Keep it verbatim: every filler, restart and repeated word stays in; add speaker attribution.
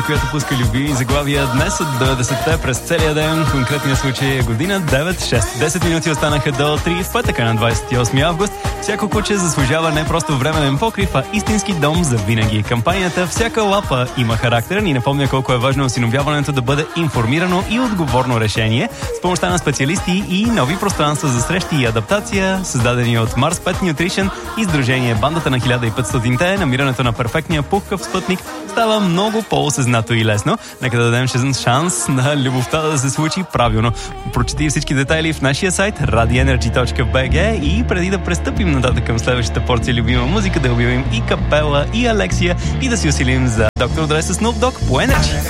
Speaker 1: която пуска любими заглавия днес от деветдесетте през целия ден. В конкретния случай е година девет шест. десет минути останаха до три в петъка на двадесет и осми август. Всяко куче заслужава не просто временен покрив, а истински дом за винаги. Кампанията "Всяка лапа има характер" ни напомня колко е важно осиновяването да бъде информирано и отговорно решение с помощта на специалисти и нови пространства за срещи и адаптация, създадени от Mars Pet Nutrition и Сдружение Бандата на хиляда и петстотинте. Намирането на перфектния пухкав спътник става много по-осъзнато и лесно. Нека да дадем шанс на любовта да се случи правилно. Прочети всички детайли в нашия сайт radio energy точка b g и преди да пристъпим нататък към следващата порция любима музика, да обявим и Капела, и Алексия и да си усилим за Доктор Дре с Snoop Dogg по Energy.